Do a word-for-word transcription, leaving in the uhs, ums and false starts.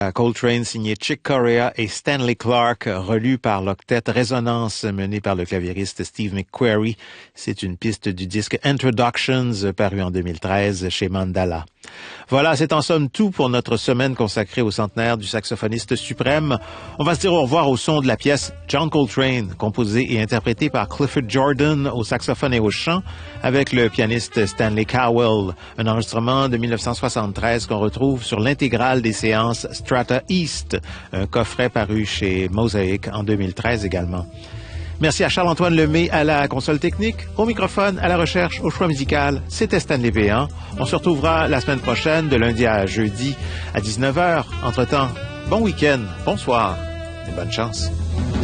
Coltrane signé Chick Corea et Stanley Clarke, relu par l'octet Résonance mené par le claviériste Steve McQuarrie. C'est une piste du disque Introductions paru en deux mille treize chez Mandala. Voilà, c'est en somme tout pour notre semaine consacrée au centenaire du saxophoniste suprême. On va se dire au revoir au son de la pièce John Coltrane, composée et interprétée par Clifford Jordan au saxophone et au chant, avec le pianiste Stanley Cowell, un enregistrement de dix-neuf cent soixante-treize qu'on retrouve sur l'intégrale des séances Strata East, un coffret paru chez Mosaic en deux mille treize également. Merci à Charles-Antoine Lemay à la console technique, au microphone, à la recherche, au choix musical. C'était Stanley Béant. On se retrouvera la semaine prochaine, de lundi à jeudi, à dix-neuf heures. Entre-temps, bon week-end, bonsoir et bonne chance.